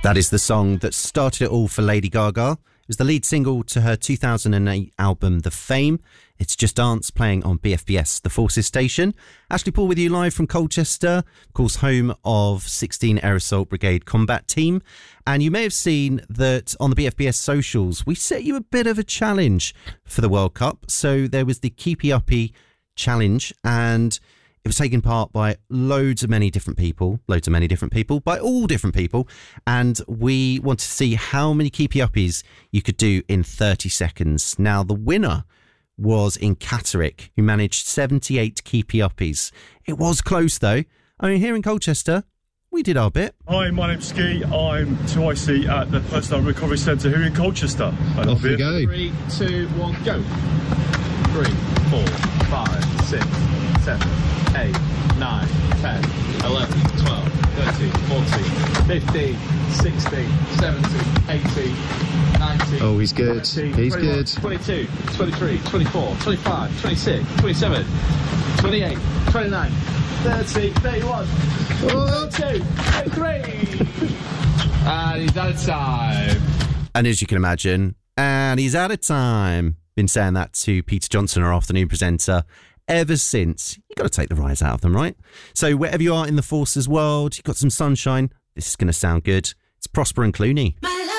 That is the song that started it all for Lady Gaga. It was the lead single to her 2008 album, The Fame. It's Just Dance, playing on BFBS, the Forces station. Ashley Paul with you live from Colchester, of course, home of 16 Air Assault Brigade Combat Team. And you may have seen that on the BFBS socials, we set you a bit of a challenge for the World Cup. So there was the Keepy Uppy challenge, and it was taken part by loads of many different people, by all different people. And we want to see how many keepy uppies you could do in 30 seconds. Now, the winner was in Catterick, who managed 78 keepy uppies. It was close, though. I mean, here in Colchester, we did our bit. Hi, my name's Ski. I'm 2IC at the Personnel Recovery Centre here in Colchester. Off we go. 3, 2, 1, go. 3, 4, 5, 6, 7, 8, 9, 10, 11, 12, 13, 14, 15, 16, 17, 18, 19. Oh, he's good. 20, He's 21, good. 22, 23, 24, 25, 26, 27, 28, 29, 30, 31, 32, 33. And he's out of time. And as you can imagine, and he's out of time. Been saying that to Peter Johnson, our afternoon presenter, ever since. You've got to take the rise out of them, right? So wherever you are in the Forces world, you've got some sunshine. This is going to sound good. It's Prosper and Clooney.